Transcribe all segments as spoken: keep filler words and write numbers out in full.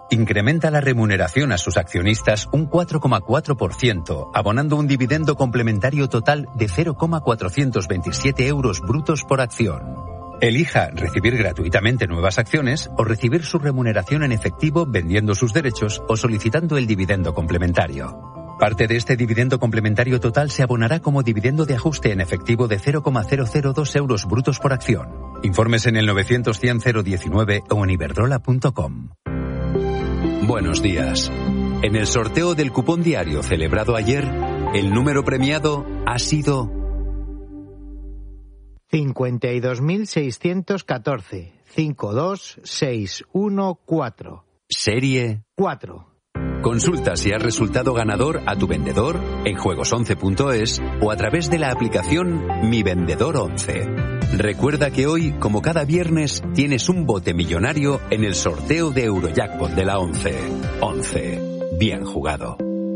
incrementa la remuneración a sus accionistas un cuatro coma cuatro por ciento, abonando un dividendo complementario total de cero coma cuatrocientos veintisiete euros brutos por acción. Elija recibir gratuitamente nuevas acciones o recibir su remuneración en efectivo vendiendo sus derechos o solicitando el dividendo complementario. Parte de este dividendo complementario total se abonará como dividendo de ajuste en efectivo de cero coma cero cero dos euros brutos por acción. Informes en el novecientos cien cero diecinueve o en iberdrola punto com. Buenos días. En el sorteo del cupón diario celebrado ayer, el número premiado ha sido cincuenta y dos mil seiscientos catorce, cinco dos seis uno cuatro. Serie cuatro. Consulta si has resultado ganador a tu vendedor en juegos once punto es o a través de la aplicación Mi Vendedor once. Recuerda que hoy, como cada viernes, tienes un bote millonario en el sorteo de Eurojackpot de la once. once. Bien jugado.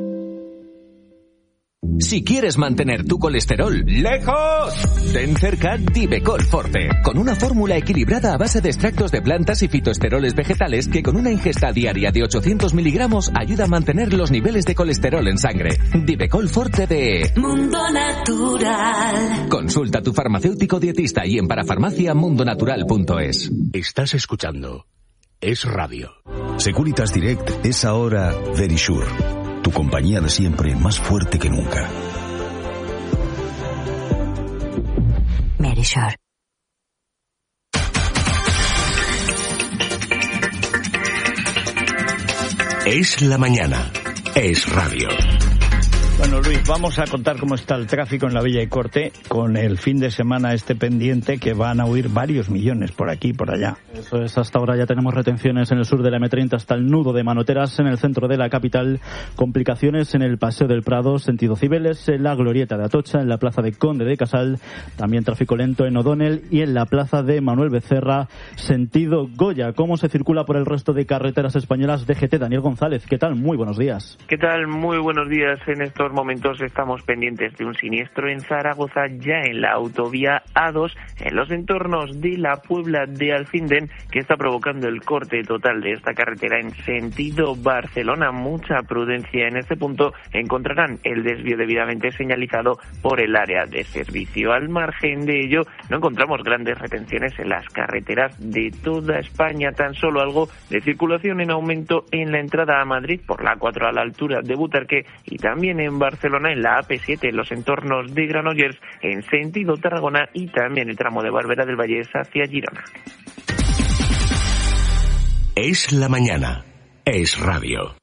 Si quieres mantener tu colesterol lejos, ten cerca Divecol Forte, con una fórmula equilibrada a base de extractos de plantas y fitoesteroles vegetales que con una ingesta diaria de ochocientos miligramos ayuda a mantener los niveles de colesterol en sangre. Divecol Forte de Mundo Natural. Consulta a tu farmacéutico dietista y en parafarmacia mundonatural punto es. Estás escuchando Es Radio. Securitas Direct es ahora Verisure. Tu compañía de siempre, más fuerte que nunca. Verisure. Es la mañana. Es Radio. Bueno, Luis, vamos a contar cómo está el tráfico en la Villa y Corte con el fin de semana este pendiente, que van a huir varios millones por aquí y por allá. Eso es, hasta ahora ya tenemos retenciones en el sur de la eme treinta hasta el nudo de Manoteras, en el centro de la capital, complicaciones en el Paseo del Prado, sentido Cibeles, en la Glorieta de Atocha, en la plaza de Conde de Casal, también tráfico lento en O'Donnell y en la plaza de Manuel Becerra, sentido Goya. ¿Cómo se circula por el resto de carreteras españolas? D G T, Daniel González, ¿qué tal? Muy buenos días. ¿Qué tal? Muy buenos días. En estos momentos estamos pendientes de un siniestro en Zaragoza, ya en la autovía A dos, en los entornos de la Puebla de Alcindén, que está provocando el corte total de esta carretera en sentido Barcelona. Mucha prudencia en este punto. Encontrarán el desvío debidamente señalizado por el área de servicio. Al margen de ello, no encontramos grandes retenciones en las carreteras de toda España, tan solo algo de circulación en aumento en la entrada a Madrid por la A cuatro a la altura de Butarque y también en Barcelona en la A P siete en los entornos de Granollers en sentido Tarragona y también el tramo de Barberá del Vallés hacia Girona. Es la mañana. Es Radio.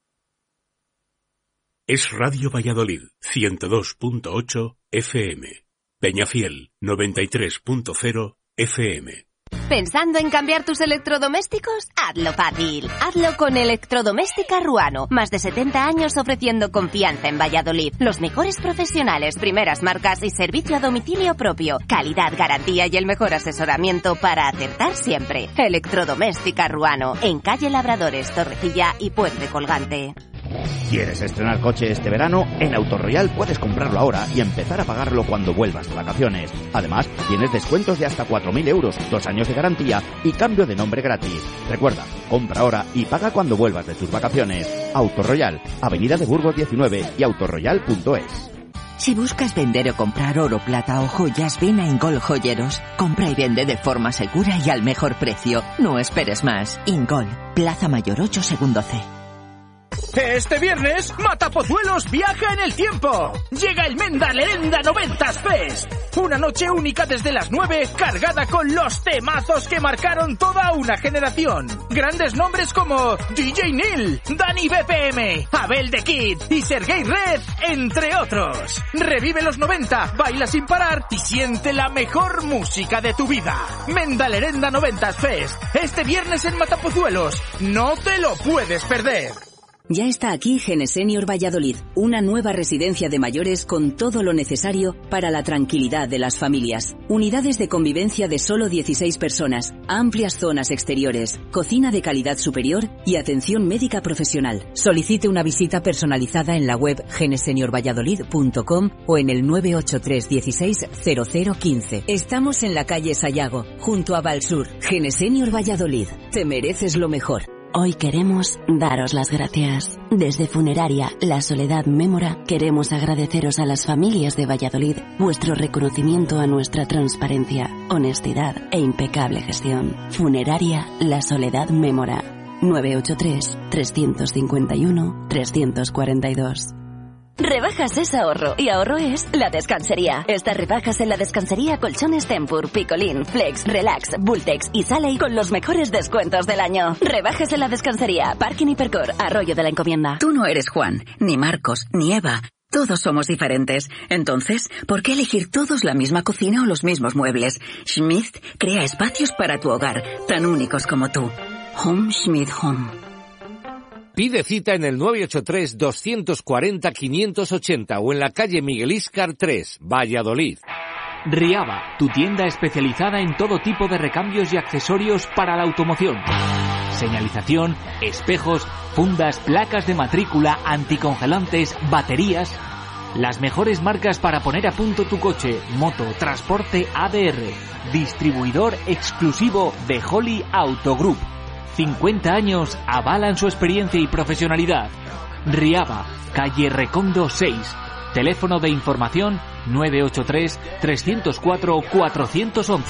Es Radio Valladolid, ciento dos punto ocho F M. Peñafiel, noventa y tres punto cero F M. ¿Pensando en cambiar tus electrodomésticos? Hazlo fácil. Hazlo con Electrodoméstica Ruano. Más de setenta años ofreciendo confianza en Valladolid. Los mejores profesionales, primeras marcas y servicio a domicilio propio. Calidad, garantía y el mejor asesoramiento para acertar siempre. Electrodoméstica Ruano. En calle Labradores, Torrecilla y Puente Colgante. ¿Quieres estrenar coche este verano? En Autoroyal puedes comprarlo ahora y empezar a pagarlo cuando vuelvas de vacaciones. Además, tienes descuentos de hasta cuatro mil euros, dos años de garantía y cambio de nombre gratis. Recuerda, compra ahora y paga cuando vuelvas de tus vacaciones. Autoroyal, Avenida de Burgos diecinueve y autoroyal punto es. Si buscas vender o comprar oro, plata o joyas, ven a Ingol Joyeros. Compra y vende de forma segura y al mejor precio. No esperes más. Ingol, Plaza Mayor ocho, segundo C. Este viernes, Matapozuelos viaja en el tiempo. Llega el Menda Lerenda noventas Fest. Una noche única desde las nueve, cargada con los temazos que marcaron toda una generación. Grandes nombres como D J Neil, Dani B P M, Abel The Kid y Sergei Red, entre otros. Revive los noventa, baila sin parar y siente la mejor música de tu vida. Menda Lerenda noventas Fest. Este viernes en Matapozuelos. No te lo puedes perder. Ya está aquí Genesenior Valladolid, una nueva residencia de mayores con todo lo necesario para la tranquilidad de las familias. Unidades de convivencia de solo dieciséis personas, amplias zonas exteriores, cocina de calidad superior y atención médica profesional. Solicite una visita personalizada en la web genesenior valladolid punto com o en el nueve ocho tres dieciséis cero cero quince. Estamos en la calle Sayago, junto a Valsur. Genesenior Valladolid, te mereces lo mejor. Hoy queremos daros las gracias. Desde Funeraria La Soledad Mémora queremos agradeceros a las familias de Valladolid vuestro reconocimiento a nuestra transparencia, honestidad e impecable gestión. Funeraria La Soledad Mémora. nueve ocho tres, tres cinco uno, tres cuatro dos. Rebajas es ahorro, y ahorro es La Descansería. Estas rebajas en La Descansería: colchones Tempur, Picolín, Flex, Relax, Bultex y Sally con los mejores descuentos del año. Rebajas en La Descansería, Parking Hipercor, Arroyo de la Encomienda. Tú no eres Juan, ni Marcos, ni Eva. Todos somos diferentes. Entonces, ¿por qué elegir todos la misma cocina o los mismos muebles? Schmidt crea espacios para tu hogar, tan únicos como tú. Home Schmidt Home. Pide cita en el nueve ocho tres, dos cuatro cero, cinco ocho cero o en la calle Miguel Íscar tres, Valladolid. Riaba, tu tienda especializada en todo tipo de recambios y accesorios para la automoción. Señalización, espejos, fundas, placas de matrícula, anticongelantes, baterías. Las mejores marcas para poner a punto tu coche, moto, transporte A D R. Distribuidor exclusivo de Holly Auto Group. cincuenta años avalan su experiencia y profesionalidad. Riaba, calle Recondo seis. Teléfono de información nueve ocho tres, tres cero cuatro, cuatro uno uno.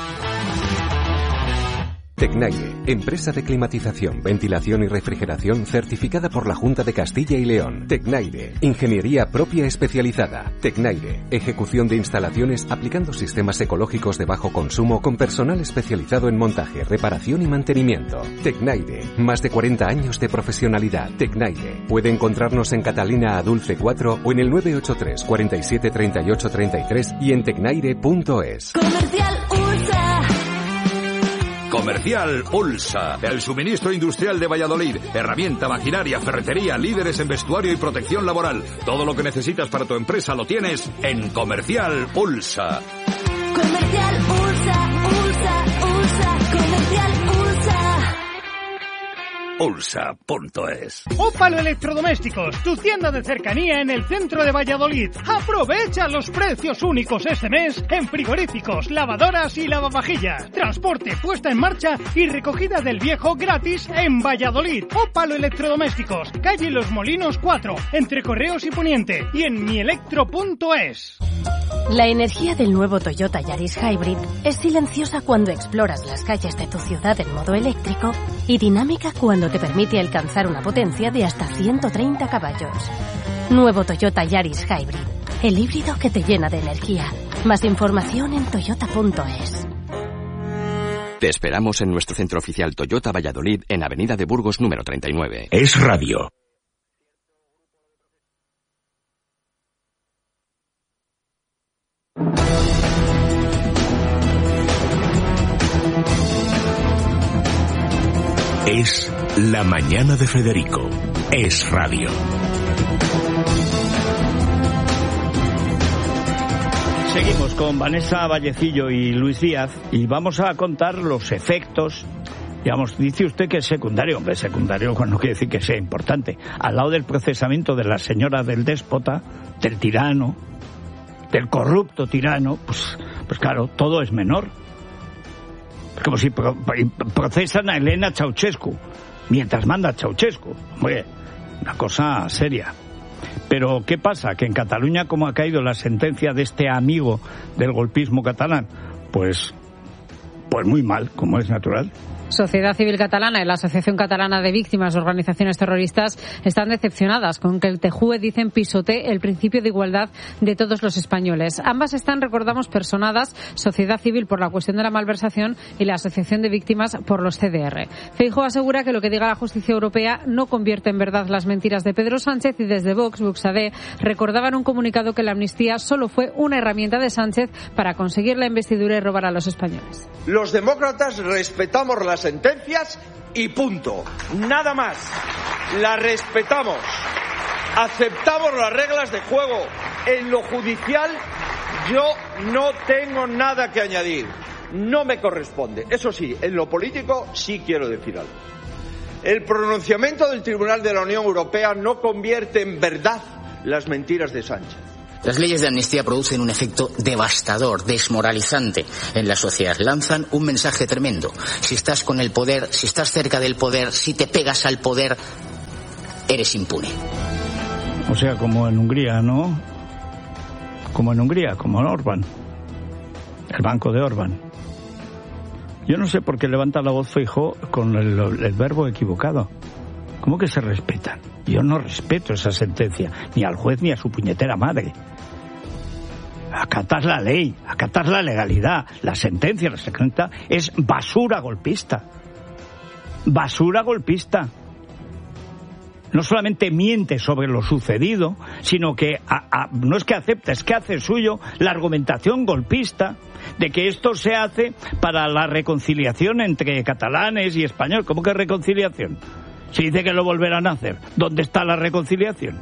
Tecnaire, empresa de climatización, ventilación y refrigeración certificada por la Junta de Castilla y León. Tecnaire, ingeniería propia especializada. Tecnaire, ejecución de instalaciones aplicando sistemas ecológicos de bajo consumo con personal especializado en montaje, reparación y mantenimiento. Tecnaire, más de cuarenta años de profesionalidad. Tecnaire, puede encontrarnos en Catalina Adulce cuatro o en el nueve ocho tres, cuarenta y siete, treinta y ocho, treinta y tres y en tecnaire punto es. Comercial Ursa. Comercial Ulsa, el suministro industrial de Valladolid. Herramienta, maquinaria, ferretería, líderes en vestuario y protección laboral. Todo lo que necesitas para tu empresa lo tienes en Comercial Ulsa. Comercial Ursa, Ursa, Ursa, Comercial Ursa. Ulsa punto es. Ópalo Electrodomésticos, tu tienda de cercanía en el centro de Valladolid. Aprovecha los precios únicos este mes en frigoríficos, lavadoras y lavavajillas. Transporte, puesta en marcha y recogida del viejo gratis en Valladolid. Ópalo Electrodomésticos, calle Los Molinos cuatro, entre Correos y Poniente, y en mielectro punto es. La energía del nuevo Toyota Yaris Hybrid es silenciosa cuando exploras las calles de tu ciudad en modo eléctrico y dinámica cuando te permite alcanzar una potencia de hasta ciento treinta caballos. Nuevo Toyota Yaris Hybrid, el híbrido que te llena de energía. Más información en toyota punto es. Te esperamos en nuestro centro oficial Toyota Valladolid en Avenida de Burgos número treinta y nueve. Es radio. Es la mañana de Federico. Es radio. Seguimos con Vanessa Vallecillo y Luis Díaz y vamos a contar los efectos. Digamos, dice usted que es secundario. Hombre, secundario no quiere decir que sea importante. Al lado del procesamiento de la señora del déspota, del tirano, del corrupto tirano, pues, pues claro, todo es menor. Como si pro, procesan a Elena Ceausescu mientras manda Ceausescu. Hombre, una cosa seria. Pero ¿qué pasa? Que en Cataluña, como ha caído la sentencia de este amigo del golpismo catalán, pues, pues muy mal, como es natural. Sociedad Civil Catalana y la Asociación Catalana de Víctimas de Organizaciones Terroristas están decepcionadas con que el T J U E, dicen, pisotee el principio de igualdad de todos los españoles. Ambas están, recordamos, personadas, Sociedad Civil por la cuestión de la malversación y la Asociación de Víctimas por los C D R. Feijóo asegura que lo que diga la justicia europea no convierte en verdad las mentiras de Pedro Sánchez, y desde Vox, Buxadé, recordaban en un comunicado que la amnistía solo fue una herramienta de Sánchez para conseguir la investidura y robar a los españoles. Los demócratas respetamos las sentencias y punto. Nada más. Las respetamos. Aceptamos las reglas de juego. En lo judicial yo no tengo nada que añadir. No me corresponde. Eso sí, en lo político sí quiero decir algo. El pronunciamiento del Tribunal de la Unión Europea no convierte en verdad las mentiras de Sánchez. Las leyes de amnistía producen un efecto devastador, desmoralizante en la sociedad. Lanzan un mensaje tremendo. Si estás con el poder, si estás cerca del poder, si te pegas al poder, eres impune. O sea, como en Hungría, ¿no? Como en Hungría, como en Orbán. El banco de Orbán. Yo no sé por qué levanta la voz Feijóo con el, el verbo equivocado. ¿Cómo que se respetan? Yo no respeto esa sentencia, ni al juez ni a su puñetera madre. Acatar la ley, acatar la legalidad, la sentencia, la sentencia es basura golpista. Basura golpista. No solamente miente sobre lo sucedido, sino que a, a, no es que acepta, es que hace suyo la argumentación golpista de que esto se hace para la reconciliación entre catalanes y españoles. ¿Cómo que reconciliación? Se dice que lo volverán a hacer. ¿Dónde está la reconciliación?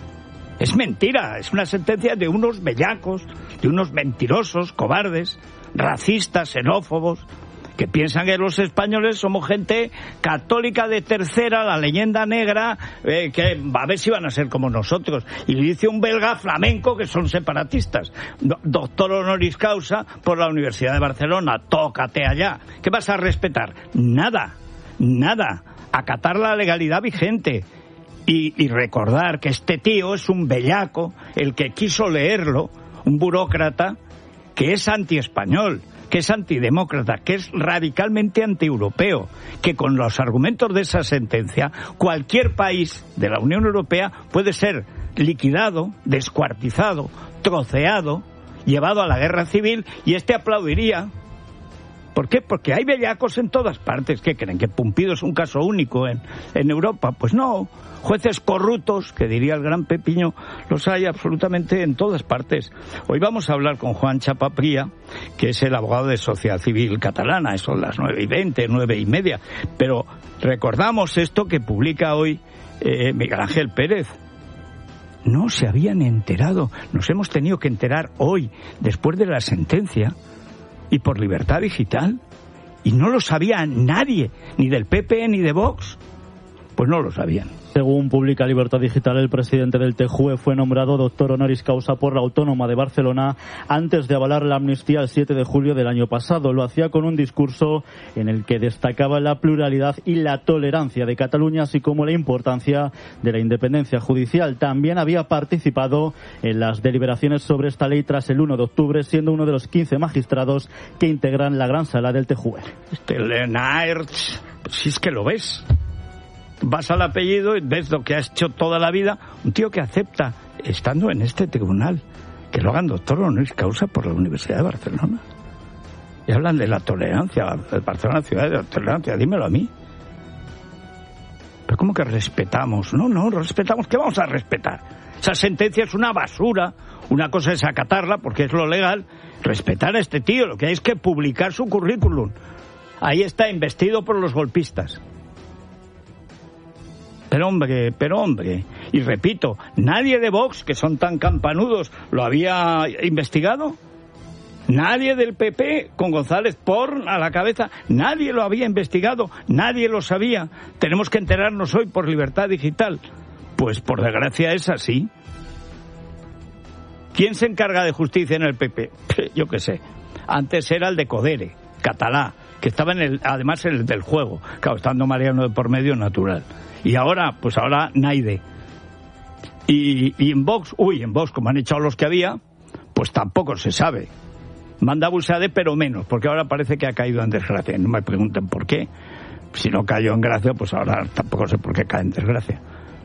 Es mentira, es una sentencia de unos bellacos, de unos mentirosos, cobardes, racistas, xenófobos, que piensan que los españoles somos gente católica de tercera, la leyenda negra, eh, que a ver si van a ser como nosotros. Y le dice un belga flamenco que son separatistas. Do, doctor honoris causa por la Universidad de Barcelona. Tócate allá. ¿Qué vas a respetar? Nada, nada. Acatar la legalidad vigente. Y, y recordar que este tío es un bellaco, el que quiso leerlo, un burócrata, que es antiespañol, que es antidemócrata, que es radicalmente antieuropeo, que con los argumentos de esa sentencia, cualquier país de la Unión Europea puede ser liquidado, descuartizado, troceado, llevado a la guerra civil, y este aplaudiría. ¿Por qué? Porque hay bellacos en todas partes. ¿Qué creen? ¿Que Pumpido es un caso único en, en Europa? Pues no. Jueces corruptos, que diría el gran Pepiño, los hay absolutamente en todas partes. Hoy vamos a hablar con Juan Chapapría, que es el abogado de Sociedad Civil Catalana. Son las nueve y veinte, nueve y media. Pero recordamos esto que publica hoy eh, Miguel Ángel Pérez. No se habían enterado. Nos hemos tenido que enterar hoy, después de la sentencia, y por Libertad Digital, y no lo sabía nadie, ni del P P ni de Vox. Pues no lo sabían. Según publica Libertad Digital, el presidente del T J U E fue nombrado doctor honoris causa por la Autónoma de Barcelona antes de avalar la amnistía el siete de julio del año pasado. Lo hacía con un discurso en el que destacaba la pluralidad y la tolerancia de Cataluña, así como la importancia de la independencia judicial. También había participado en las deliberaciones sobre esta ley tras el uno de octubre, siendo uno de los quince magistrados que integran la gran sala del T J U E. Este Lenaerts, si es que lo ves. Vas al apellido y ves lo que ha hecho toda la vida. Un tío que acepta, estando en este tribunal, que lo hagan doctor honoris causa por la Universidad de Barcelona. Y hablan de la tolerancia, Barcelona, ciudad de la tolerancia, dímelo a mí. Pero ¿cómo que respetamos? No, no, respetamos. ¿Qué vamos a respetar? Esa sentencia es una basura. Una cosa es acatarla, porque es lo legal. Respetar a este tío, lo que hay es que publicar su currículum. Ahí está, investido por los golpistas. Pero hombre, pero hombre, y repito, nadie de Vox, que son tan campanudos, lo había investigado. Nadie del P P, con González Porn a la cabeza, nadie lo había investigado, nadie lo sabía. Tenemos que enterarnos hoy por Libertad Digital. Pues por desgracia es así. ¿Quién se encarga de justicia en el P P? Yo qué sé. Antes era el de Codere, catalá, que estaba en el, además en el del juego. Claro, estando Mariano de por medio, natural. Y ahora, pues ahora Naide. Y, y en Vox, uy, en Vox, como han echado los que había, pues tampoco se sabe. Manda Busade, pero menos, porque ahora parece que ha caído en desgracia. No me pregunten por qué. Si no cayó en gracia, pues ahora tampoco sé por qué cae en desgracia.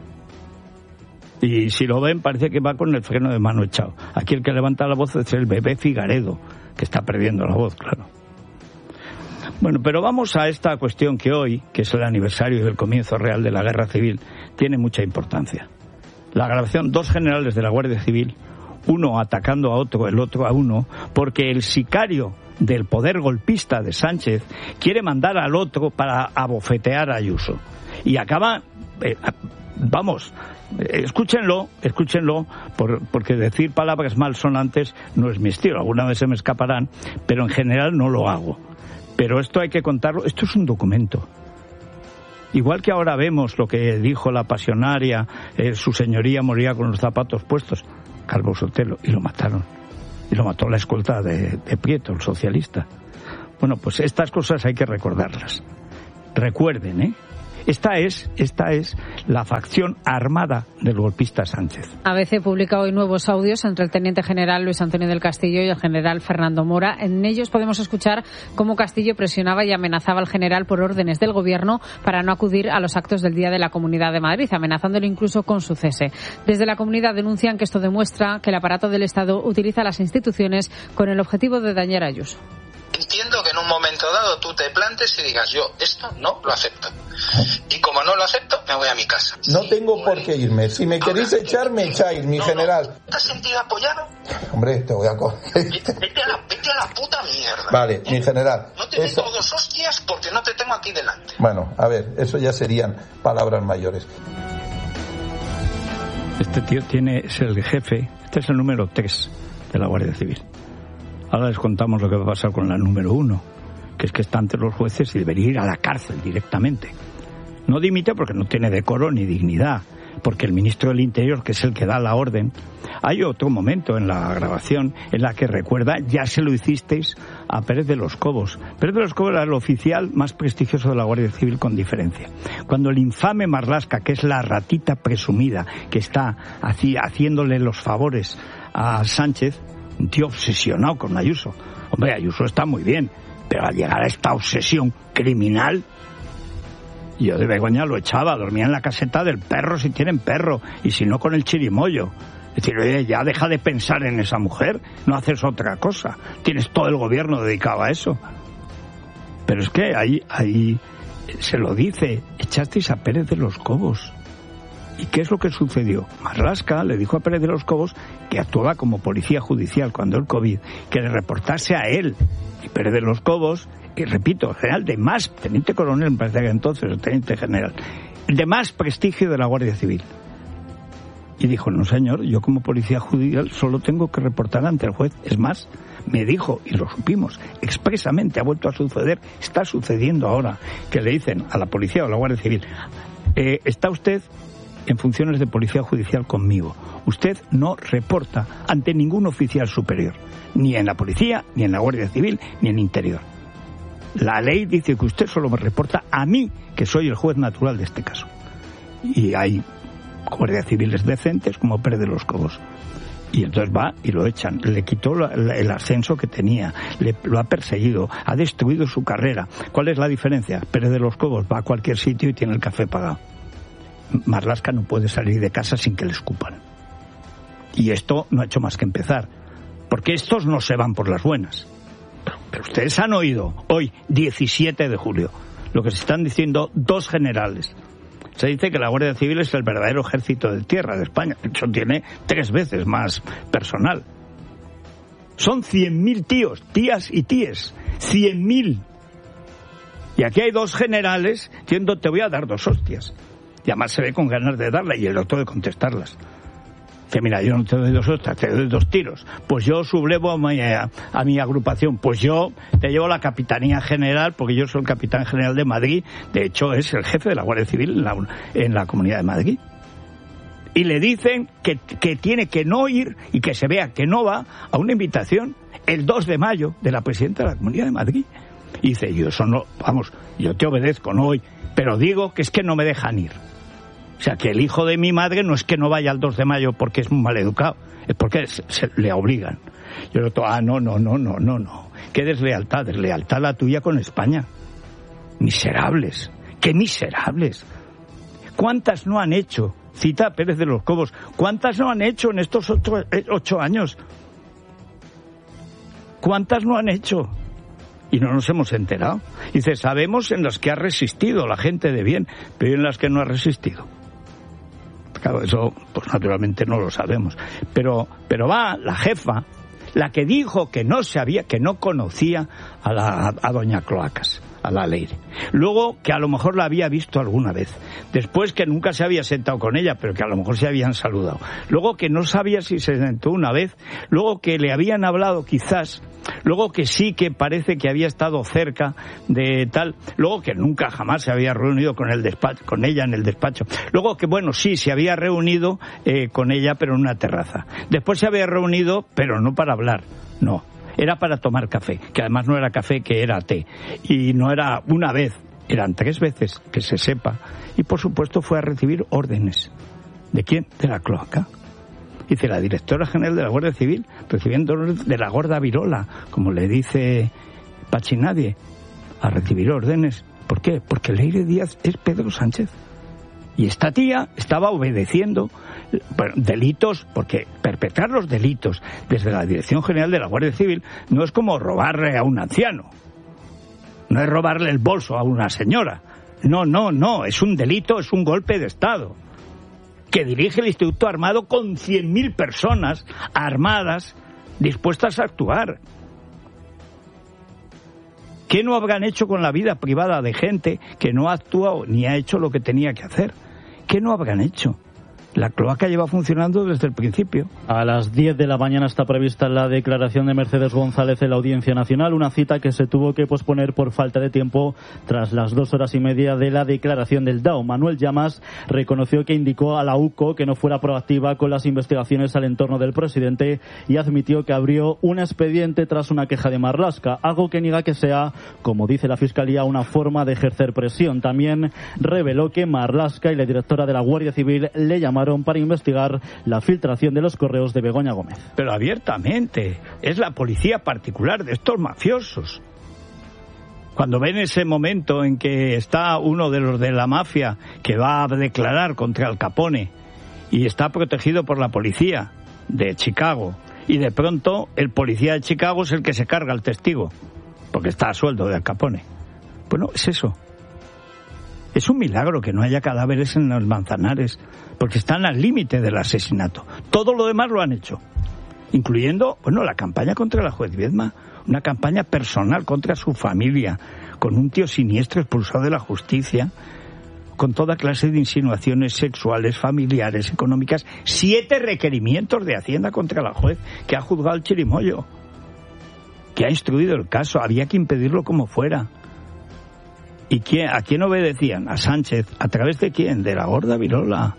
Y si lo ven, parece que va con el freno de mano echado. Aquí el que levanta la voz es el bebé Figaredo, que está perdiendo la voz, claro. Bueno, pero vamos a esta cuestión que hoy, que es el aniversario del comienzo real de la Guerra Civil, tiene mucha importancia. La grabación, dos generales de la Guardia Civil, uno atacando a otro, el otro a uno, porque el sicario del poder golpista de Sánchez quiere mandar al otro para abofetear a Ayuso. Y acaba, eh, vamos, eh, escúchenlo, escúchenlo, por, porque decir palabras malsonantes no es mi estilo. Alguna vez se me escaparán, pero en general no lo hago. Pero esto hay que contarlo, esto es un documento. Igual que ahora vemos lo que dijo la pasionaria, eh, su señoría moría con los zapatos puestos. Calvo Sotelo, y lo mataron. Y lo mató la escolta de, de Prieto, el socialista. Bueno, pues estas cosas hay que recordarlas. Recuerden, ¿eh? Esta es, esta es la facción armada del golpista Sánchez. A B C publica hoy nuevos audios entre el teniente general Luis Antonio del Castillo y el general Fernando Mora. En ellos podemos escuchar cómo Castillo presionaba y amenazaba al general por órdenes del gobierno para no acudir a los actos del Día de la Comunidad de Madrid, amenazándolo incluso con su cese. Desde la comunidad denuncian que esto demuestra que el aparato del Estado utiliza las instituciones con el objetivo de dañar a Ayuso. Entiendo que en un momento dado tú te plantes y digas, yo esto no lo acepto. Y como no lo acepto, me voy a mi casa. No tengo por qué irme. Si me queréis echar, me echáis, mi no, general. No. ¿Te has sentido apoyado? Hombre, te voy a coger. Vete a la, vete a la puta mierda. Vale, ¿eh? mi general. No te eso... meto dos hostias porque no te tengo aquí delante. Bueno, a ver, eso ya serían palabras mayores. Este tío tiene, es el jefe, este es el número tres de la Guardia Civil. Ahora les contamos lo que va a pasar con la número uno, que es que está ante los jueces y debería ir a la cárcel directamente. No dimite porque no tiene decoro ni dignidad, porque el ministro del Interior, que es el que da la orden, hay otro momento en la grabación en la que recuerda, ya se lo hicisteis a Pérez de los Cobos. Pérez de los Cobos era el oficial más prestigioso de la Guardia Civil con diferencia. Cuando el infame Marlaska, que es la ratita presumida que está así haciéndole los favores a Sánchez, un tío obsesionado con Ayuso. Hombre, Ayuso está muy bien, pero al llegar a esta obsesión criminal, yo de Begoña lo echaba, dormía en la caseta del perro si tienen perro, y si no con el chirimoyo. Es decir, oye, ya deja de pensar en esa mujer, no haces otra cosa. Tienes todo el gobierno dedicado a eso. Pero es que ahí, ahí se lo dice, echasteis a Pérez de los Cobos. ¿Y qué es lo que sucedió? Marlaska le dijo a Pérez de los Cobos que actuaba como policía judicial cuando el COVID, que le reportase a él. Y Pérez de los Cobos, y repito, general de más, teniente coronel me parece que entonces, o teniente general, el de más prestigio de la Guardia Civil. Y dijo, no señor, yo como policía judicial solo tengo que reportar ante el juez. Es más, me dijo, y lo supimos, expresamente ha vuelto a suceder, está sucediendo ahora, que le dicen a la policía o a la Guardia Civil, eh, está usted en funciones de policía judicial conmigo. Usted no reporta ante ningún oficial superior, ni en la policía, ni en la Guardia Civil, ni en Interior. La ley dice que usted solo me reporta a mí, que soy el juez natural de este caso. Y hay guardias civiles decentes como Pérez de los Cobos. Y entonces va y lo echan. Le quitó la, la, el ascenso que tenía, le, lo ha perseguido, ha destruido su carrera. ¿Cuál es la diferencia? Pérez de los Cobos va a cualquier sitio y tiene el café pagado. Marlaska no puede salir de casa sin que le escupan. Y esto no ha hecho más que empezar, porque estos no se van por las buenas. Pero, pero ustedes han oído hoy, diecisiete de julio, lo que se están diciendo dos generales. Se dice que la Guardia Civil es el verdadero ejército de tierra de España. De hecho, tiene tres veces más personal. Son cien mil tíos, tías y tíes. cien mil. Y aquí hay dos generales diciendo, te voy a dar dos hostias. Y además se ve con ganas de darla y el otro de contestarlas. Dice, mira, yo no te doy dos hostias, te doy dos tiros. Pues yo sublevo a mi, a, a mi agrupación. Pues yo te llevo a la Capitanía General, porque yo soy el Capitán General de Madrid. De hecho, es el jefe de la Guardia Civil en la, en la Comunidad de Madrid. Y le dicen que, que tiene que no ir y que se vea que no va a una invitación el dos de mayo de la Presidenta de la Comunidad de Madrid. Y dice, yo eso no, vamos, yo te obedezco, no hoy, pero digo que es que no me dejan ir. O sea, que el hijo de mi madre no es que no vaya al dos de mayo porque es muy mal educado, es porque se, se le obligan. Yo lo ah, no, no, no, no, no, no. ¿Qué deslealtad? Deslealtad la tuya con España. Miserables. ¡Qué miserables! ¿Cuántas no han hecho? Cita a Pérez de los Cobos. ¿Cuántas no han hecho en estos ocho, ocho años? ¿Cuántas no han hecho? Y no nos hemos enterado. Dice, sabemos en las que ha resistido la gente de bien, pero en las que no ha resistido. Claro, eso pues naturalmente no lo sabemos. Pero, pero va la jefa, la que dijo que no sabía, que no conocía a, la, a doña Cloacas, a la Leire. Luego que a lo mejor la había visto alguna vez. Después que nunca se había sentado con ella, pero que a lo mejor se habían saludado. Luego que no sabía si se sentó una vez. Luego que le habían hablado quizás. Luego que sí que parece que había estado cerca de tal. Luego que nunca jamás se había reunido con el despacho, con ella en el despacho. Luego que bueno, sí, se había reunido eh, con ella pero en una terraza. Después se había reunido pero no para hablar, no. Era para tomar café, que además no era café, que era té. Y no era una vez, eran tres veces, que se sepa. Y por supuesto fue a recibir órdenes. ¿De quién? De la cloaca. Dice la directora general de la Guardia Civil, recibiendo órdenes de la gorda Virola, como le dice Pachinadie, a recibir órdenes. ¿Por qué? Porque Leire Díaz es Pedro Sánchez. Y esta tía estaba obedeciendo bueno, delitos, porque perpetrar los delitos desde la Dirección General de la Guardia Civil no es como robarle a un anciano. No es robarle el bolso a una señora. No, no, no. Es un delito, es un golpe de Estado. Que dirige el Instituto Armado con cien mil personas armadas dispuestas a actuar. ¿Qué no habrán hecho con la vida privada de gente que no ha actuado ni ha hecho lo que tenía que hacer? ¿Qué no habrán hecho? La cloaca lleva funcionando desde el principio. A las diez de la mañana está prevista la declaración de Mercedes González en la Audiencia Nacional, una cita que se tuvo que posponer por falta de tiempo tras las dos horas y media de la declaración del D A O. Manuel Llamas reconoció que indicó a la U C O que no fuera proactiva con las investigaciones al entorno del presidente y admitió que abrió un expediente tras una queja de Marlaska, algo que niega que sea, como dice la Fiscalía, una forma de ejercer presión. También reveló que Marlaska y la directora de la Guardia Civil le llamaron para investigar la filtración de los correos de Begoña Gómez. Pero abiertamente, es la policía particular de estos mafiosos. Cuando ven ese momento en que está uno de los de la mafia que va a declarar contra Al Capone y está protegido por la policía de Chicago, y de pronto el policía de Chicago es el que se carga al testigo, porque está a sueldo de Al Capone. Bueno, es eso. Es un milagro que no haya cadáveres en los Manzanares, porque están al límite del asesinato. Todo lo demás lo han hecho, incluyendo, bueno, la campaña contra la juez Viedma, una campaña personal contra su familia, con un tío siniestro expulsado de la justicia, con toda clase de insinuaciones sexuales, familiares, económicas, siete requerimientos de Hacienda contra la juez que ha juzgado el chirimoyo, que ha instruido el caso, había que impedirlo como fuera. ¿Y quién, a quién obedecían? A Sánchez. ¿A través de quién? De la gorda Virola.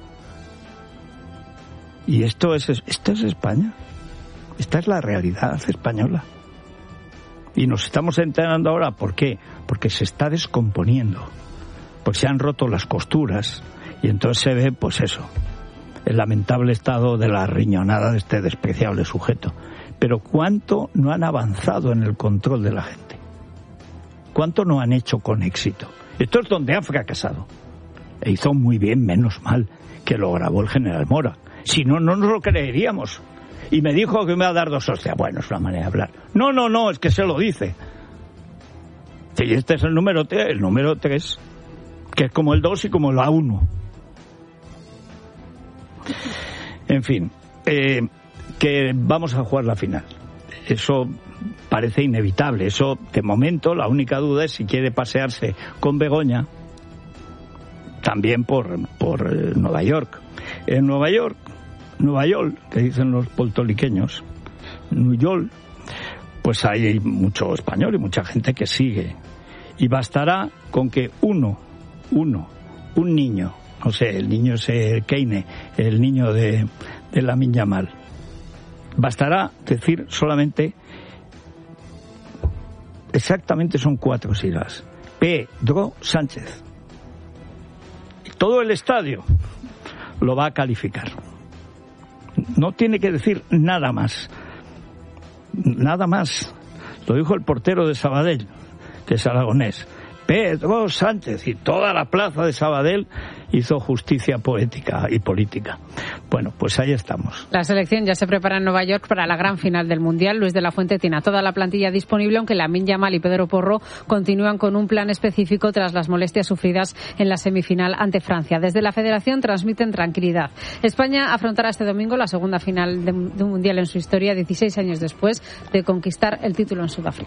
Y esto es, esto es España. Esta es la realidad española. Y nos estamos enterando ahora, ¿por qué? Porque se está descomponiendo. Porque se han roto las costuras. Y entonces se ve, pues eso, el lamentable estado de la riñonada de este despreciable sujeto. Pero ¿cuánto no han avanzado en el control de la gente? ¿Cuánto no han hecho con éxito? Esto es donde han fracasado. E hizo muy bien, menos mal, que lo grabó el general Mora. Si no, no nos lo creeríamos. Y me dijo que me va a dar dos hostias. Bueno, es una manera de hablar. No, no, no, es que se lo dice. Y este es el número tres, el número tres, que es como el dos y como el A uno. En fin, eh, que vamos a jugar la final. Eso parece inevitable. Eso, de momento, la única duda es si quiere pasearse con Begoña también por, por eh, Nueva York. En Nueva York, Nueva York, que dicen los puertorriqueños, New York, pues hay mucho español y mucha gente que sigue. Y bastará con que uno, uno, un niño, no sé, el niño es el Keine, el niño de, de Lamine Yamal, bastará decir solamente, exactamente son cuatro sílabas, Pedro Sánchez. Y todo el estadio lo va a calificar. No tiene que decir nada más. Nada más. Lo dijo el portero de Sabadell, que es aragonés. Pedro Sánchez, y toda la plaza de Sabadell hizo justicia poética y política. Bueno, pues ahí estamos. La selección ya se prepara en Nueva York para la gran final del Mundial. Luis de la Fuente tiene toda la plantilla disponible, aunque Lamine Yamal y Pedro Porro continúan con un plan específico tras las molestias sufridas en la semifinal ante Francia. Desde la Federación transmiten tranquilidad. España afrontará este domingo la segunda final de un Mundial en su historia, dieciséis años después de conquistar el título en Sudáfrica.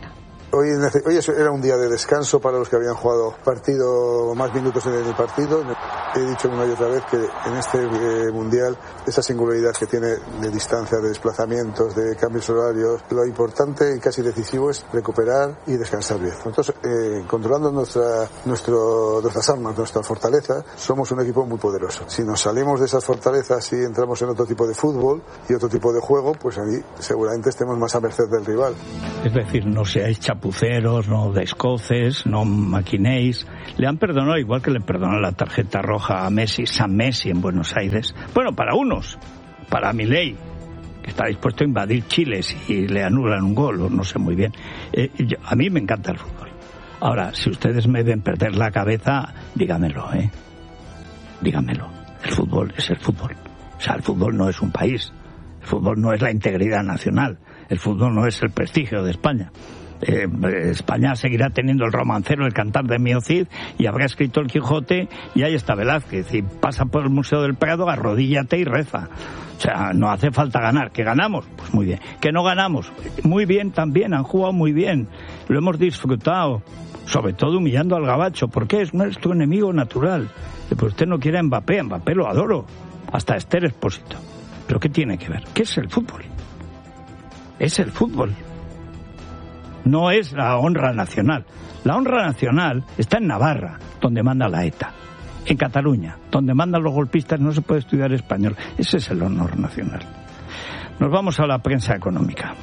Hoy, hoy era un día de descanso para los que habían jugado partido, más minutos en el partido. He dicho una y otra vez que en este eh, mundial, esa singularidad que tiene de distancia, de desplazamientos, de cambios horarios, lo importante y casi decisivo es recuperar y descansar bien. Nosotros, eh, controlando nuestra, nuestro, nuestras armas, nuestra fortaleza, somos un equipo muy poderoso. Si nos salimos de esas fortalezas y entramos en otro tipo de fútbol y otro tipo de juego, pues ahí seguramente estemos más a merced del rival. Es decir, no seáis chapuceros, no descoces, no maquinéis. Le han perdonado igual que le perdonó la tarjeta roja a Messi, San Messi en Buenos Aires. Bueno, para unos, para Milei, que está dispuesto a invadir Chile si le anulan un gol, o no sé muy bien. Eh, yo, a mí me encanta el fútbol. Ahora, si ustedes me ven perder la cabeza, dígamelo, ¿eh? Dígamelo. El fútbol es el fútbol. O sea, el fútbol no es un país. El fútbol no es la integridad nacional. El fútbol no es el prestigio de España. Eh, España seguirá teniendo el romancero, el cantar de Mío Cid, y habrá escrito el Quijote, y ahí está Velázquez. Y pasa por el Museo del Prado, arrodíllate y reza. O sea, no hace falta ganar. ¿Que ganamos? Pues muy bien. ¿Que no ganamos? Muy bien también, han jugado muy bien. Lo hemos disfrutado. Sobre todo humillando al gabacho. ¿Por qué? Es nuestro enemigo natural. Pues usted no quiere a Mbappé. A Mbappé lo adoro. Hasta Esther Expósito. ¿Pero qué tiene que ver? ¿Qué es el fútbol? Es el fútbol. No es la honra nacional. La honra nacional está en Navarra, donde manda la ETA. En Cataluña, donde mandan los golpistas, no se puede estudiar español. Ese es el honor nacional. Nos vamos a la prensa económica.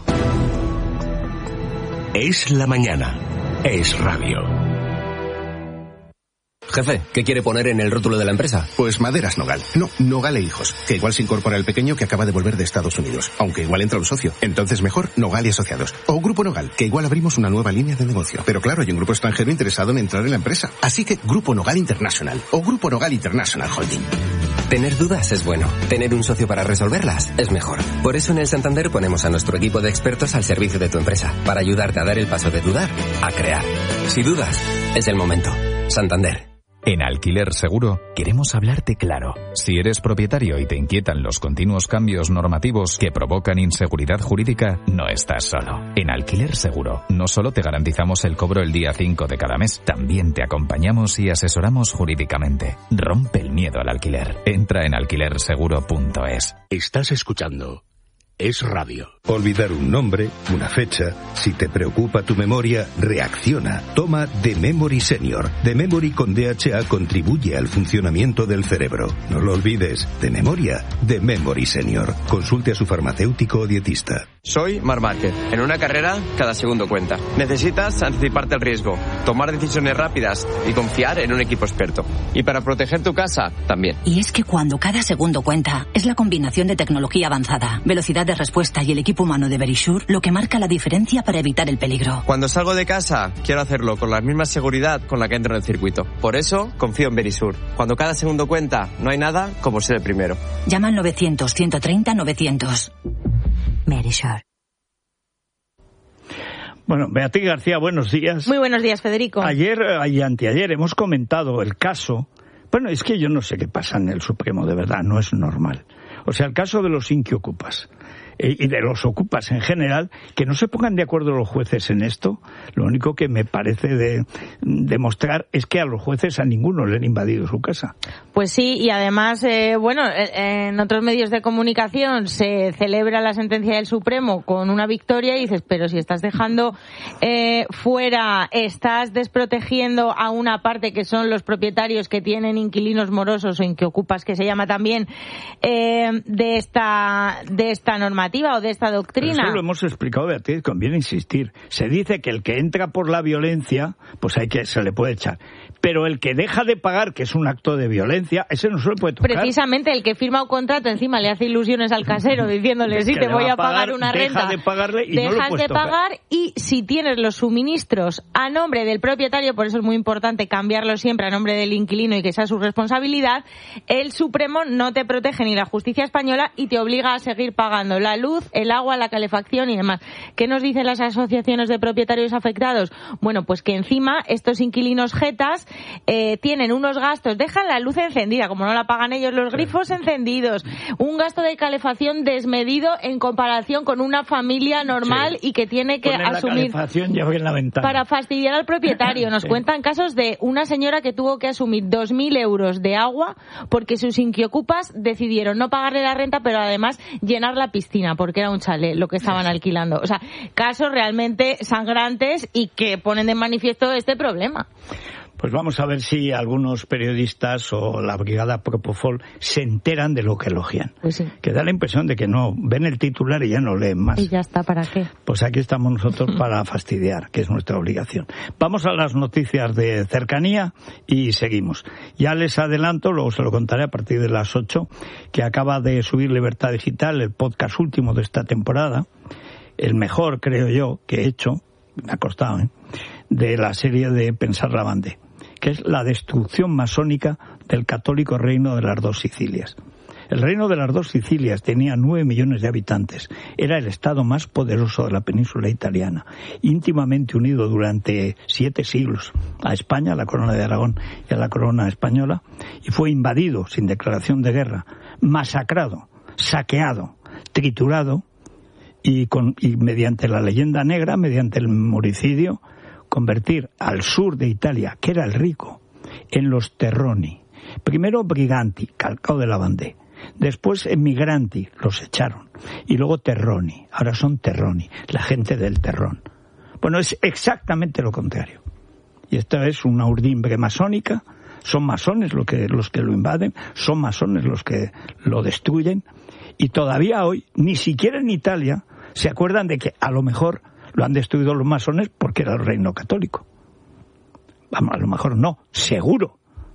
Es la mañana. Es radio. Jefe, ¿qué quiere poner en el rótulo de la empresa? Pues Maderas Nogal. No, Nogal e Hijos. Que igual se incorpora el pequeño que acaba de volver de Estados Unidos. Aunque igual entra un socio. Entonces mejor Nogal y Asociados. O Grupo Nogal, que igual abrimos una nueva línea de negocio. Pero claro, hay un grupo extranjero interesado en entrar en la empresa. Así que Grupo Nogal International. O Grupo Nogal International Holding. Tener dudas es bueno. Tener un socio para resolverlas es mejor. Por eso en el Santander ponemos a nuestro equipo de expertos al servicio de tu empresa. Para ayudarte a dar el paso de dudar a crear. Si dudas, es el momento. Santander. En Alquiler Seguro queremos hablarte claro. Si eres propietario y te inquietan los continuos cambios normativos que provocan inseguridad jurídica, no estás solo. En Alquiler Seguro no solo te garantizamos el cobro el día cinco de cada mes, también te acompañamos y asesoramos jurídicamente. Rompe el miedo al alquiler. Entra en alquiler seguro punto es. Estás escuchando Es Radio. Olvidar un nombre, una fecha. Si te preocupa tu memoria, reacciona. Toma The Memory Senior. The Memory con D H A contribuye al funcionamiento del cerebro. No lo olvides. De memoria, The Memory Senior. Consulte a su farmacéutico o dietista. Soy Marc Márquez. En una carrera, cada segundo cuenta. Necesitas anticiparte al riesgo, tomar decisiones rápidas y confiar en un equipo experto. Y para proteger tu casa, también. Y es que cuando cada segundo cuenta, es la combinación de tecnología avanzada, velocidad de respuesta y el equipo humano de Verisure lo que marca la diferencia para evitar el peligro. Cuando salgo de casa, quiero hacerlo con la misma seguridad con la que entro en el circuito. Por eso, confío en Verisure. Cuando cada segundo cuenta, no hay nada como ser el primero. Llama al novecientos, ciento treinta, novecientos. Verisure. Bueno, Beatriz García, buenos días. Muy buenos días, Federico. Ayer y anteayer hemos comentado el caso. Bueno, es que yo no sé qué pasa en el Supremo, de verdad, no es normal. O sea, el caso de los inquiocupas eh, y de los ocupas en general, que no se pongan de acuerdo los jueces en esto, lo único que me parece de demostrar es que a los jueces a ninguno le han invadido su casa. Pues sí, y además, eh, bueno, en otros medios de comunicación se celebra la sentencia del Supremo con una victoria y dices, pero si estás dejando eh, fuera, estás desprotegiendo a una parte que son los propietarios que tienen inquilinos morosos o inquiocupas, que se llama también, eh, de esta de esta normativa o de esta doctrina. Pero eso lo hemos explicado, Beatriz, conviene insistir. Se dice que el que entra por la violencia, pues hay que se le puede echar. Pero el que deja de pagar, que es un acto de violencia, ese no se le puede tocar. Precisamente el que firma un contrato encima le hace ilusiones al casero diciéndole, sí, te voy a pagar, pagar una renta. Deja de pagarle y dejas no lo puedes de tocar. pagar, y si tienes los suministros a nombre del propietario, por eso es muy importante cambiarlo siempre a nombre del inquilino y que sea su responsabilidad, el Supremo no te protege ni la justicia española y te obliga a seguir pagando. La la luz, el agua, la calefacción y demás. ¿Qué nos dicen las asociaciones de propietarios afectados? Bueno, pues que encima estos inquilinos jetas eh, tienen unos gastos, dejan la luz encendida, como no la pagan ellos, los grifos encendidos, un gasto de calefacción desmedido en comparación con una familia normal sí. y que tiene que Poner asumir la calefacción ya en la ventana. Para fastidiar al propietario. Nos sí. cuentan casos de una señora que tuvo que asumir dos mil euros de agua porque sus inquiocupas decidieron no pagarle la renta, pero además llenar la piscina porque era un chalet lo que estaban sí. alquilando. O sea, casos realmente sangrantes y que ponen de manifiesto este problema. Pues vamos a ver si algunos periodistas o la brigada Propofol se enteran de lo que elogian. Pues sí. Que da la impresión de que no ven el titular y ya no leen más. Y ya está, ¿para qué? Pues aquí estamos nosotros para fastidiar, que es nuestra obligación. Vamos a las noticias de cercanía y seguimos. Ya les adelanto, luego se lo contaré a partir de las ocho, que acaba de subir Libertad Digital, el podcast último de esta temporada, el mejor, creo yo, que he hecho, me ha costado, ¿eh?, de la serie de Pensar la Bande, que es la destrucción masónica del católico reino de las dos Sicilias. El reino de las dos Sicilias tenía nueve millones de habitantes. Era el estado más poderoso de la península italiana, íntimamente unido durante siete siglos a España, a la corona de Aragón y a la corona española, y fue invadido sin declaración de guerra, masacrado, saqueado, triturado, y, con, y mediante la leyenda negra, mediante el memoricidio, convertir al sur de Italia, que era el rico, en los terroni. Primero briganti, calcado de la Vendée. Después emigranti, los echaron. Y luego terroni, ahora son terroni, la gente del terrón. Bueno, es exactamente lo contrario. Y esta es una urdimbre masónica, son masones los que, los que lo invaden, son masones los que lo destruyen. Y todavía hoy, ni siquiera en Italia, se acuerdan de que a lo mejor lo han destruido los masones porque era el reino católico. Vamos, a lo mejor no, seguro.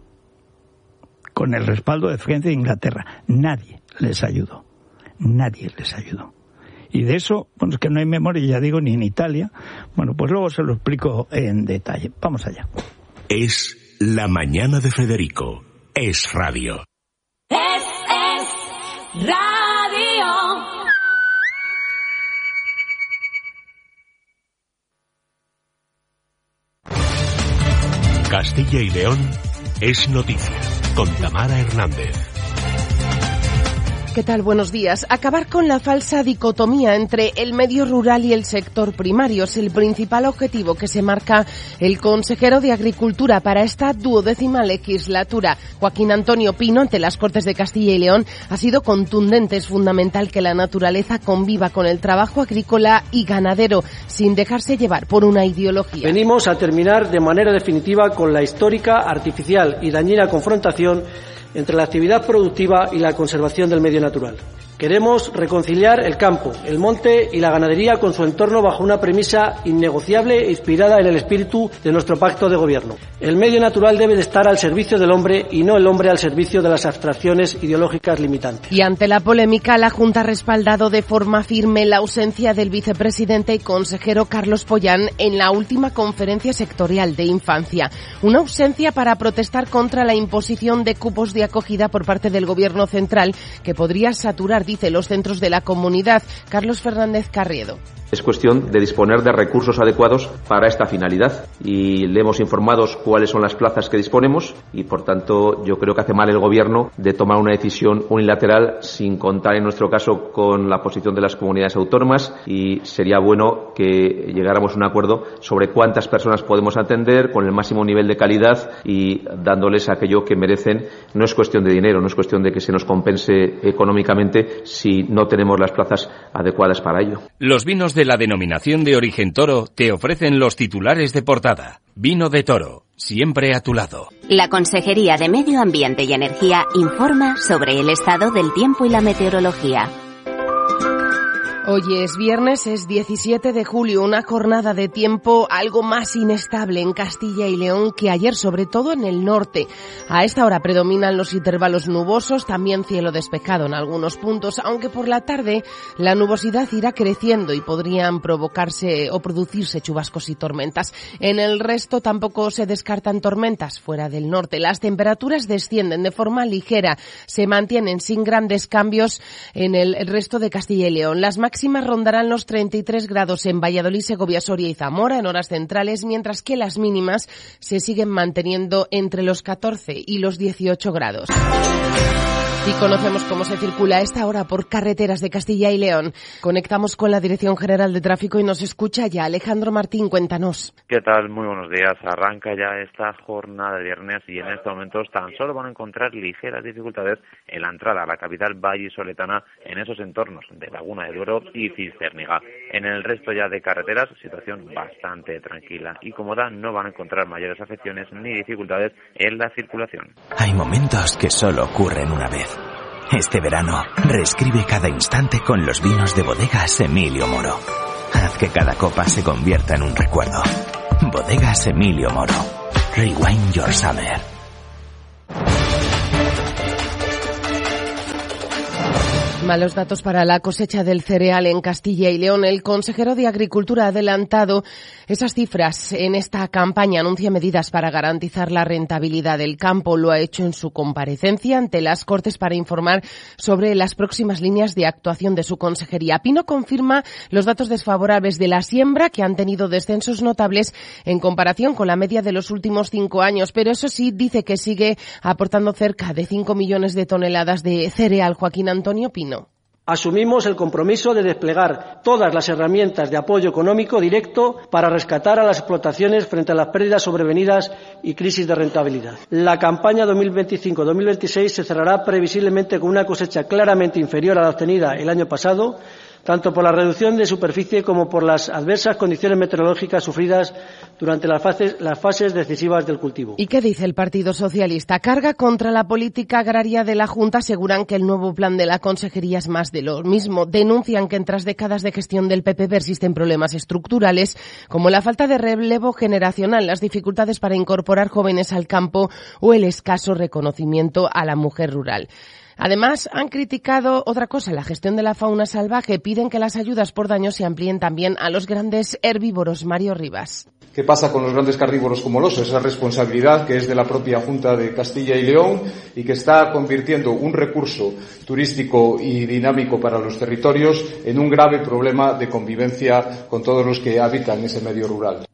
Con el respaldo de Francia e Inglaterra. Nadie les ayudó. Nadie les ayudó. Y de eso, bueno, es que no hay memoria, ya digo, ni en Italia. Bueno, pues luego se lo explico en detalle. Vamos allá. Es la mañana de Federico. Es radio. Es, es radio. Castilla y León es noticia, con Tamara Hernández. ¿Qué tal? Buenos días. Acabar con la falsa dicotomía entre el medio rural y el sector primario es el principal objetivo que se marca el consejero de Agricultura para esta duodécima legislatura. Joaquín Antonio Pino, ante las Cortes de Castilla y León, ha sido contundente. Es fundamental que la naturaleza conviva con el trabajo agrícola y ganadero, sin dejarse llevar por una ideología. Venimos a terminar de manera definitiva con la histórica, artificial y dañina confrontación entre la actividad productiva y la conservación del medio natural. Queremos reconciliar el campo, el monte y la ganadería con su entorno bajo una premisa innegociable e inspirada en el espíritu de nuestro pacto de gobierno. El medio natural debe de estar al servicio del hombre y no el hombre al servicio de las abstracciones ideológicas limitantes. Y ante la polémica, la Junta ha respaldado de forma firme la ausencia del vicepresidente y consejero Carlos Pollán en la última conferencia sectorial de infancia. Una ausencia para protestar contra la imposición de cupos de acogida por parte del gobierno central que podría saturar, dice, los centros de la comunidad. Carlos Fernández Carriedo. Es cuestión de disponer de recursos adecuados para esta finalidad y le hemos informado cuáles son las plazas que disponemos y, por tanto, yo creo que hace mal el Gobierno de tomar una decisión unilateral sin contar, en nuestro caso, con la posición de las comunidades autónomas, y sería bueno que llegáramos a un acuerdo sobre cuántas personas podemos atender con el máximo nivel de calidad y dándoles aquello que merecen. No es cuestión de dinero, no es cuestión de que se nos compense económicamente si no tenemos las plazas adecuadas para ello. Los vinos de la denominación de origen Toro te ofrecen los titulares de portada. Vino de Toro, siempre a tu lado. La Consejería de Medio Ambiente y Energía informa sobre el estado del tiempo y la meteorología. Hoy es viernes, es diecisiete de julio, una jornada de tiempo algo más inestable en Castilla y León que ayer, sobre todo en el norte. A esta hora predominan los intervalos nubosos, también cielo despejado en algunos puntos, aunque por la tarde la nubosidad irá creciendo y podrían provocarse o producirse chubascos y tormentas. En el resto tampoco se descartan tormentas fuera del norte. Las temperaturas descienden de forma ligera, se mantienen sin grandes cambios en el resto de Castilla y León. Las máximas rondarán los treinta y tres grados en Valladolid, Segovia, Soria y Zamora en horas centrales, mientras que las mínimas se siguen manteniendo entre los catorce y los dieciocho grados. Y conocemos cómo se circula a esta hora por carreteras de Castilla y León. Conectamos con la Dirección General de Tráfico y nos escucha ya Alejandro Martín, cuéntanos. ¿Qué tal? Muy buenos días. Arranca ya esta jornada de viernes y en estos momentos tan solo van a encontrar ligeras dificultades en la entrada a la capital vallisoletana en esos entornos de Laguna de Duero y Cistierniga. En el resto ya de carreteras, situación bastante tranquila y cómoda, no van a encontrar mayores afecciones ni dificultades en la circulación. Hay momentos que solo ocurren una vez. Este verano, reescribe cada instante con los vinos de Bodegas Emilio Moro. Haz que cada copa se convierta en un recuerdo. Bodegas Emilio Moro. Rewind your summer. Malos datos para la cosecha del cereal en Castilla y León. El consejero de Agricultura ha adelantado esas cifras en esta campaña. Anuncia medidas para garantizar la rentabilidad del campo. Lo ha hecho en su comparecencia ante las Cortes para informar sobre las próximas líneas de actuación de su consejería. Pino confirma los datos desfavorables de la siembra, que han tenido descensos notables en comparación con la media de los últimos cinco años. Pero eso sí, dice que sigue aportando cerca de cinco millones de toneladas de cereal. Joaquín Antonio Pino. Asumimos el compromiso de desplegar todas las herramientas de apoyo económico directo para rescatar a las explotaciones frente a las pérdidas sobrevenidas y crisis de rentabilidad. La campaña dos mil veinticinco dos mil veintiséis se cerrará previsiblemente con una cosecha claramente inferior a la obtenida el año pasado, tanto por la reducción de superficie como por las adversas condiciones meteorológicas sufridas durante las fases, las fases decisivas del cultivo. ¿Y qué dice el Partido Socialista? Carga contra la política agraria de la Junta. Aseguran que el nuevo plan de la consejería es más de lo mismo. Denuncian que en tras décadas de gestión del P P persisten problemas estructurales como la falta de relevo generacional, las dificultades para incorporar jóvenes al campo o el escaso reconocimiento a la mujer rural. Además, han criticado otra cosa, la gestión de la fauna salvaje. Piden que las ayudas por daños se amplíen también a los grandes herbívoros. Mario Rivas. ¿Qué pasa con los grandes carnívoros como el oso? Esa responsabilidad que es de la propia Junta de Castilla y León y que está convirtiendo un recurso turístico y dinámico para los territorios en un grave problema de convivencia con todos los que habitan ese medio rural.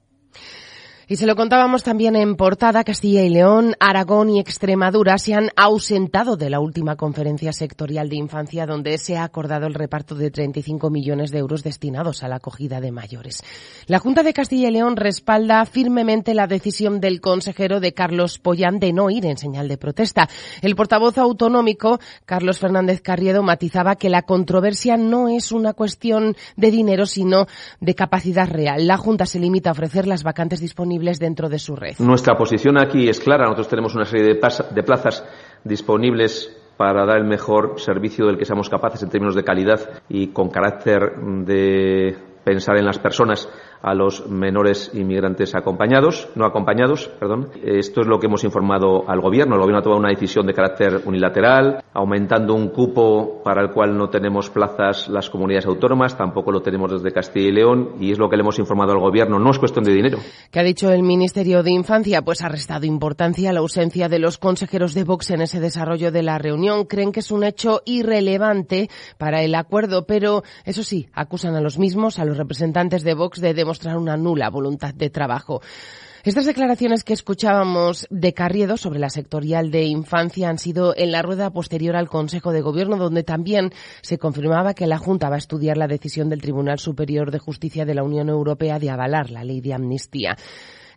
Y se lo contábamos también en portada. Castilla y León, Aragón y Extremadura se han ausentado de la última conferencia sectorial de infancia, donde se ha acordado el reparto de treinta y cinco millones de euros destinados a la acogida de mayores. La Junta de Castilla y León respalda firmemente la decisión del consejero de Carlos Pollán de no ir en señal de protesta. El portavoz autonómico, Carlos Fernández Carriedo, matizaba que la controversia no es una cuestión de dinero, sino de capacidad real. La Junta se limita a ofrecer las vacantes disponibles dentro de su red. Nuestra posición aquí es clara. Nosotros tenemos una serie de, pas- de plazas disponibles para dar el mejor servicio del que seamos capaces en términos de calidad y con carácter de pensar en las personas, a los menores inmigrantes acompañados, no acompañados, perdón. Esto es lo que hemos informado al Gobierno. El Gobierno ha tomado una decisión de carácter unilateral, aumentando un cupo para el cual no tenemos plazas las comunidades autónomas, tampoco lo tenemos desde Castilla y León, y es lo que le hemos informado al Gobierno. No es cuestión de dinero. ¿Qué ha dicho el Ministerio de Infancia? Pues ha restado importancia a la ausencia de los consejeros de Vox en ese desarrollo de la reunión. Creen que es un hecho irrelevante para el acuerdo, pero eso sí, acusan a los mismos, a los representantes de Vox, de demostrar una nula voluntad de trabajo. Estas declaraciones que escuchábamos de Carriedo sobre la sectorial de infancia han sido en la rueda posterior al Consejo de Gobierno, donde también se confirmaba que la Junta va a estudiar la decisión del Tribunal Superior de Justicia de la Unión Europea de avalar la ley de amnistía.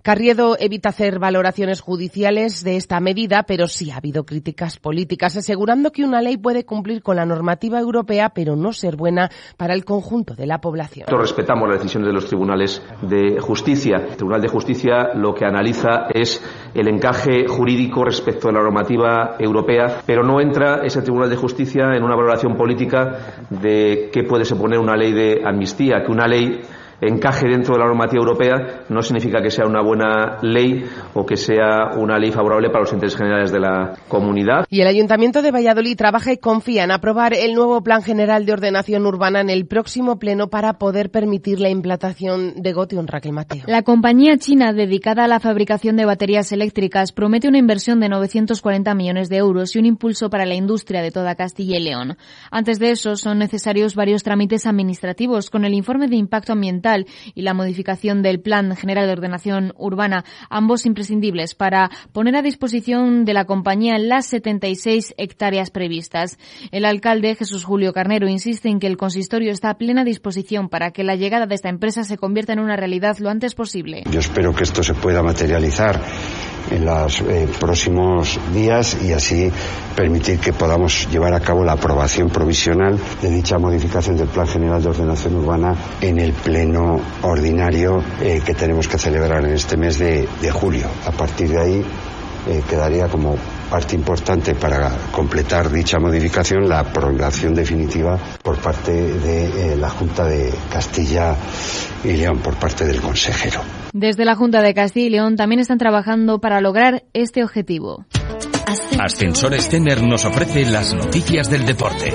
Carriedo evita hacer valoraciones judiciales de esta medida, pero sí ha habido críticas políticas, asegurando que una ley puede cumplir con la normativa europea, pero no ser buena para el conjunto de la población. Nosotros respetamos las decisiones de los tribunales de justicia. El Tribunal de Justicia lo que analiza es el encaje jurídico respecto a la normativa europea, pero no entra ese Tribunal de Justicia en una valoración política de qué puede suponer una ley de amnistía, que una ley encaje dentro de la normativa europea no significa que sea una buena ley o que sea una ley favorable para los intereses generales de la comunidad. Y el Ayuntamiento de Valladolid trabaja y confía en aprobar el nuevo Plan General de Ordenación Urbana en el próximo pleno para poder permitir la implantación de Gotion. Raquel Mateo. La compañía china dedicada a la fabricación de baterías eléctricas promete una inversión de novecientos cuarenta millones de euros y un impulso para la industria de toda Castilla y León. Antes de eso, son necesarios varios trámites administrativos con el informe de impacto ambiental y la modificación del Plan General de Ordenación Urbana, ambos imprescindibles para poner a disposición de la compañía las setenta y seis hectáreas previstas. El alcalde, Jesús Julio Carnero, insiste en que el consistorio está a plena disposición para que la llegada de esta empresa se convierta en una realidad lo antes posible. Yo espero que esto se pueda materializar en los eh, próximos días y así permitir que podamos llevar a cabo la aprobación provisional de dicha modificación del Plan General de Ordenación Urbana en el pleno ordinario eh, que tenemos que celebrar en este mes de, de julio. A partir de ahí eh, quedaría como parte importante para completar dicha modificación la prolongación definitiva por parte de eh, la Junta de Castilla y León, por parte del consejero. Desde la Junta de Castilla y León también están trabajando para lograr este objetivo. Ascensores Tener nos ofrece las noticias del deporte.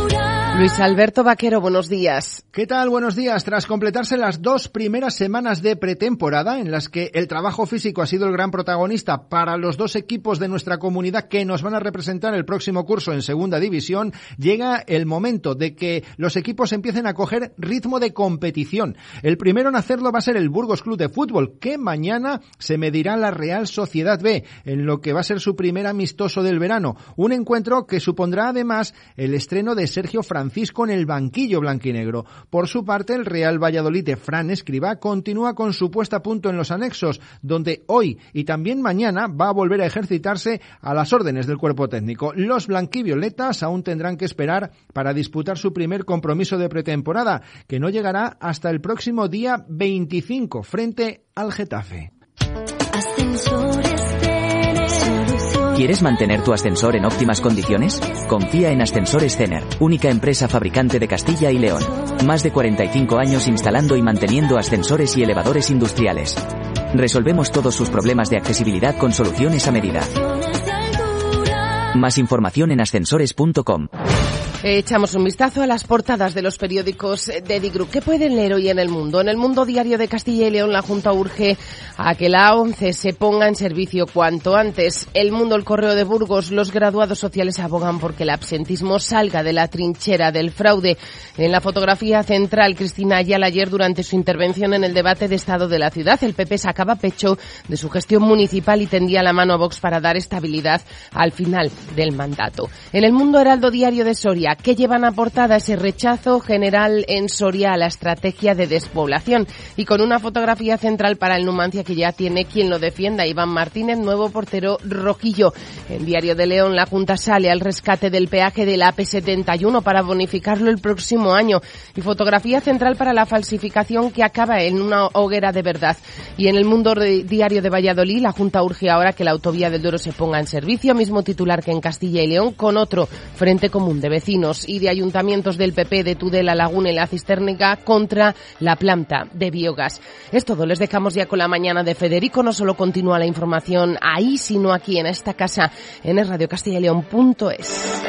Luis Alberto Vaquero, buenos días. ¿Qué tal? Buenos días. Tras completarse las dos primeras semanas de pretemporada, en las que el trabajo físico ha sido el gran protagonista para los dos equipos de nuestra comunidad que nos van a representar el próximo curso en Segunda División, llega el momento de que los equipos empiecen a coger ritmo de competición. El primero en hacerlo va a ser el Burgos Club de Fútbol, que mañana se medirá la Real Sociedad B, en lo que va a ser su primer amistoso del verano. Un encuentro que supondrá además el estreno de Sergio Francisco Francisco en el banquillo blanquinegro. Por su parte, el Real Valladolid de Fran Escribá continúa con su puesta a punto en los anexos, donde hoy y también mañana va a volver a ejercitarse a las órdenes del cuerpo técnico. Los blanquivioletas aún tendrán que esperar para disputar su primer compromiso de pretemporada, que no llegará hasta el próximo día veinticinco frente al Getafe. ¿Quieres mantener tu ascensor en óptimas condiciones? Confía en Ascensores Tener, única empresa fabricante de Castilla y León. Más de cuarenta y cinco años instalando y manteniendo ascensores y elevadores industriales. Resolvemos todos sus problemas de accesibilidad con soluciones a medida. Más información en ascensores punto com. Echamos un vistazo a las portadas de los periódicos de Digroup. ¿Qué pueden leer hoy en El Mundo? En El Mundo Diario de Castilla y León, la Junta urge a que la ONCE se ponga en servicio cuanto antes. El Mundo, El Correo de Burgos, los graduados sociales abogan porque el absentismo salga de la trinchera del fraude. En la fotografía central, Cristina Ayala ayer durante su intervención en el debate de Estado de la ciudad. El P P sacaba pecho de su gestión municipal y tendía la mano a Vox para dar estabilidad al final del mandato. En El Mundo Heraldo Diario de Soria, que llevan a portada ese rechazo general en Soria a la estrategia de despoblación y con una fotografía central para el Numancia que ya tiene quien lo defienda, Iván Martínez, nuevo portero rojillo. En Diario de León, la Junta sale al rescate del peaje de la A P setenta y uno para bonificarlo el próximo año y fotografía central para la falsificación que acaba en una hoguera de verdad. Y en El Mundo Diario de Valladolid, la Junta urge ahora que la autovía del Duero se ponga en servicio, mismo titular que en Castilla y León, con otro Frente Común de Vecinos y de ayuntamientos del P P de Tudela, Laguna y La Cisternica contra la planta de biogás. Es todo, les dejamos ya con la mañana de Federico. No solo continúa la información ahí, sino aquí en esta casa en es radio castilla y león punto es.